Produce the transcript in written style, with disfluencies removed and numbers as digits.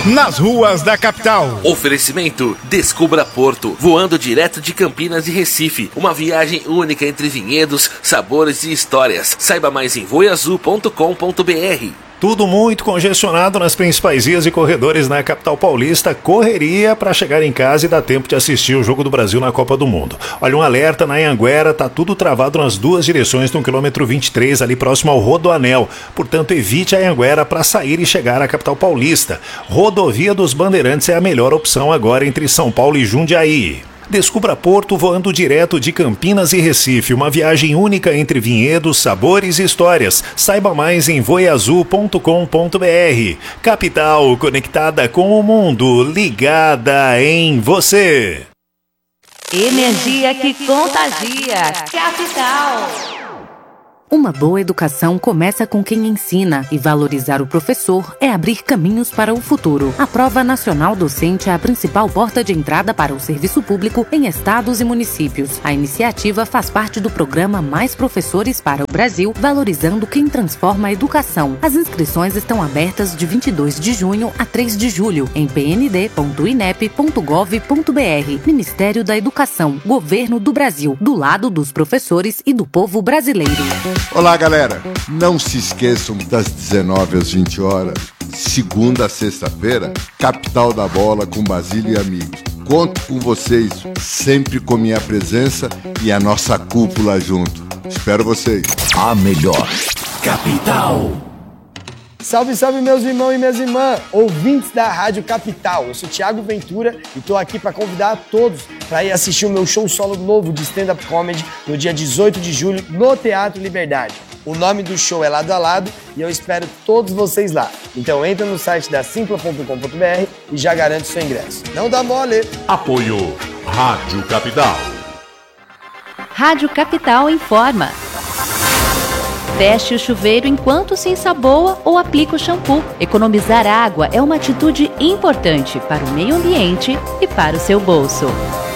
nas ruas da capital. Oferecimento Descubra Porto, voando direto de Campinas e Recife. Uma viagem única entre vinhedos, sabores e histórias. Saiba mais em voiazul.com.br. Tudo muito congestionado nas principais vias e corredores na capital paulista. Correria para chegar em casa e dar tempo de assistir o Jogo do Brasil na Copa do Mundo. Olha, um alerta na Anhanguera, tá tudo travado nas duas direções no quilômetro 23, ali próximo ao Rodoanel. Portanto, evite a Anhanguera para sair e chegar à capital paulista. Rodovia dos Bandeirantes é a melhor opção agora entre São Paulo e Jundiaí. Descubra Porto voando direto de Campinas e Recife, uma viagem única entre vinhedos, sabores e histórias. Saiba mais em voiazul.com.br. Capital conectada com o mundo, ligada em você. Energia que contagia. Capital. Uma boa educação começa com quem ensina, e valorizar o professor é abrir caminhos para o futuro. A Prova Nacional Docente é a principal porta de entrada para o serviço público em estados e municípios. A iniciativa faz parte do programa Mais Professores para o Brasil, valorizando quem transforma a educação. As inscrições estão abertas de 22 de junho a 3 de julho em pnd.inep.gov.br. Ministério da Educação, Governo do Brasil, do lado dos professores e do povo brasileiro. Olá, galera. Não se esqueçam das 19 às 20 horas, segunda a sexta-feira, Capital da Bola com Basílio e amigos. Conto com vocês, sempre com minha presença e a nossa cúpula junto. Espero vocês. A melhor Capital. Salve, salve, meus irmãos e minhas irmãs, ouvintes da Rádio Capital. Eu sou Thiago Ventura e estou aqui para convidar a todos para ir assistir o meu show solo novo de stand-up comedy no dia 18 de julho no Teatro Liberdade. O nome do show é Lado a Lado e eu espero todos vocês lá. Então entra no site da simpla.com.br e já garante seu ingresso. Não dá mole! Apoio Rádio Capital. Rádio Capital informa. Feche o chuveiro enquanto se ensaboa ou aplica o shampoo. Economizar água é uma atitude importante para o meio ambiente e para o seu bolso.